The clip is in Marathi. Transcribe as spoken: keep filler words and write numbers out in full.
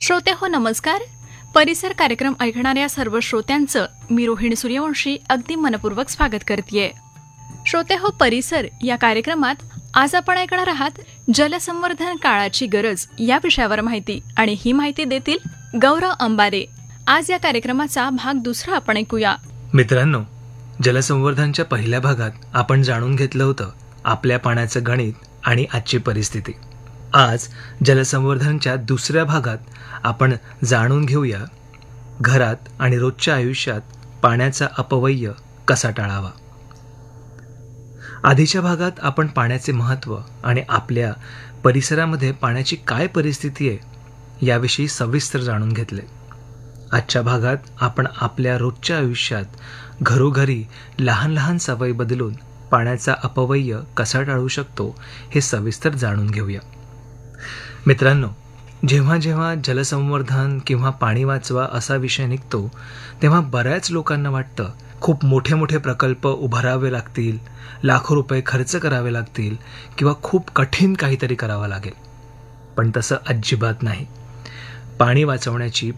श्रोते हो नमस्कार. परिसर कार्यक्रम ऐकणाऱ्या सर्व श्रोत्यांचं मी रोहिणी सूर्यवंशी अगदी मनपूर्वक स्वागत करतेय. श्रोते हो परिसर या कार्यक्रमात आज आपण ऐकणार आहात जलसंवर्धन काळाची गरज या विषयावर माहिती, आणि ही माहिती देतील गौरव अंबारे. आज या कार्यक्रमाचा भाग दुसरा आपण ऐकूया. मित्रांनो, जलसंवर्धनच्या पहिल्या भागात आपण जाणून घेतलं होतं आपल्या पाण्याचं गणित आणि आजची परिस्थिती. आज जलसंवर्धनच्या दुसऱ्या भागात आपण जाणून घेऊया घरात आणि रोजच्या आयुष्यात पाण्याचा अपव्यय कसा टाळावा. आधीच्या भागात आपण पाण्याचे महत्त्व आणि आपल्या परिसरामध्ये पाण्याची काय परिस्थिती आहे याविषयी सविस्तर जाणून घेतले. आजच्या भागात आपण आपल्या रोजच्या आयुष्यात घरोघरी लहान लहान सवयी बदलून पाण्याचा अपव्यय कसा टाळू शकतो हे सविस्तर जाणून घेऊया. मित्रांनो, जेव्हा जेव्हा जलसंवर्धन किंवा पाणी वाचवा असा विषय निघतो तेव्हा बऱ्याच लोकांना वाटतं खूप मोठे मोठे प्रकल्प उभारावे लागतील, लाखो रुपये खर्च करावे लागतील किंवा खूप कठीण काहीतरी करावं लागेल. पण तसं अजिबात नाही. पाणी वाचवण्याची